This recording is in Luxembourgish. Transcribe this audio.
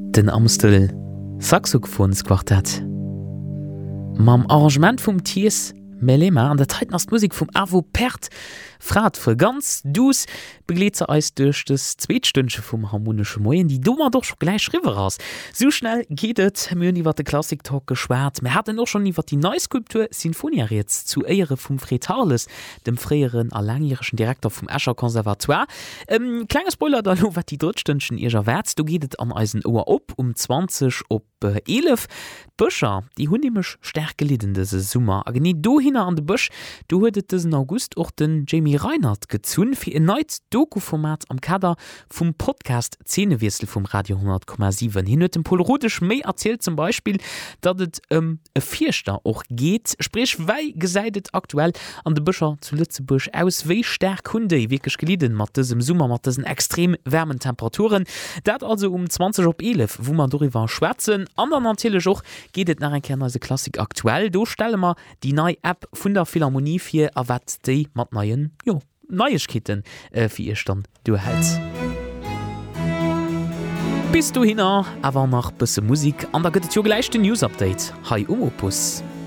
Den Amstel Saxophonsquartett. Mam Arrangement vum Thies Melema an der Musik vum Avo Pert frat vu ganz dus begleet ze eis duch des Zzweetstünsche vum harmonische Moien, die dummer doch gleich river ass. So schnell gehtet myn iwwer de Klassiktalk geschwert. Me hat noch schon iwwer die Neuskulptur Sinfonia jetzt zu Ehre vum Fred Harles, dem freieren a langjährigen Direktor vum Escher Konservatoire. Kleiner Spoiler da lo wat die Drittstündchen ihrger wärts. Du gehtet an Eisen Ohr op 20 op 11. Bëcher, die hunnimech stärk gelidende se Summer. A genie do hinner an de Bëch, du huedet diesen August och den Jamie Reinhardt gezun fir en neut Dokuformat am Kader vum Podcast Szenewirsel vum Radio 10,7. Hin huet dem Polrodech méi erzählt zum Beispiel, dat et e Vierster och geht, sprich wei geseidet aktuell an de Bëcher zu Lützeburg aus wéi stärk Hunde wirklich geliden mat diesem Summer mat diesen extrem wärmen Temperaturen. Dat also 20 op 11, wo man darüber schwätzen. Andern natürlich auch geht nach en Kenner se Klassik aktuell. Do stelle man die neue App vun der Philharmonie fir erwett déi mat neien Neuigkeiten fir ihr stand du hältst. Bist du hinner awer nach bësse Musik an der gëtt jo gleich den News-Update. Hi Opus.